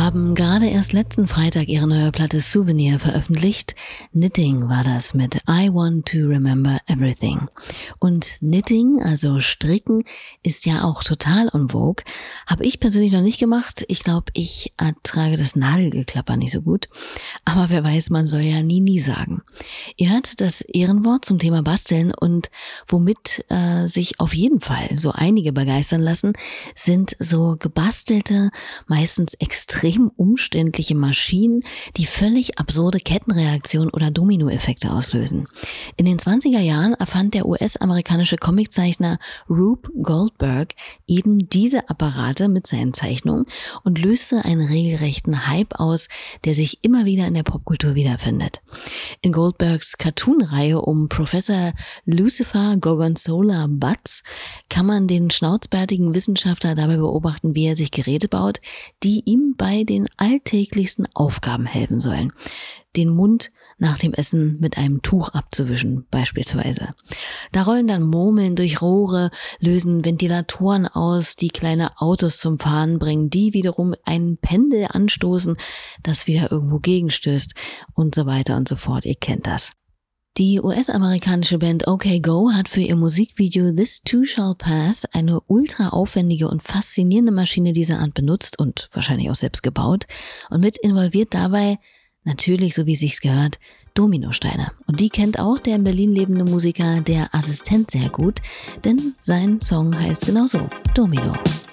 haben gerade erst letzten Freitag ihre neue Platte Souvenir veröffentlicht. Knitting war das mit I Want to Remember Everything. Und Knitting, also Stricken, ist ja auch total en vogue. Habe ich persönlich noch nicht gemacht. Ich glaube, ich ertrage das Nadelgeklapper nicht so gut. Aber wer weiß, man soll ja nie sagen. Ihr hört das Ehrenwort zum Thema Basteln und womit sich auf jeden Fall so einige begeistern lassen, sind so gebastelte, meistens extrem umständliche Maschinen, die völlig absurde Kettenreaktionen oder Dominoeffekte auslösen. In den 20er Jahren erfand der US-amerikanische Comiczeichner Rube Goldberg eben diese Apparate mit seinen Zeichnungen und löste einen regelrechten Hype aus, der sich immer wieder in der Popkultur wiederfindet. In Goldbergs Cartoon-Reihe um Professor Lucifer Gorgonzola Butz kann man den schnauzbärtigen Wissenschaftler dabei beobachten, wie er sich Geräte baut, die ihm bei den alltäglichsten Aufgaben helfen sollen. Den Mund nach dem Essen mit einem Tuch abzuwischen beispielsweise. Da rollen dann Murmeln durch Rohre, lösen Ventilatoren aus, die kleine Autos zum Fahren bringen, die wiederum ein Pendel anstoßen, das wieder irgendwo gegenstößt und so weiter und so fort. Ihr kennt das. Die US-amerikanische Band OK Go hat für ihr Musikvideo This Too Shall Pass eine ultra aufwendige und faszinierende Maschine dieser Art benutzt und wahrscheinlich auch selbst gebaut und mit involviert dabei natürlich, so wie es sich gehört, Dominosteine. Und die kennt auch der in Berlin lebende Musiker Der Assistent sehr gut, denn sein Song heißt genauso Domino.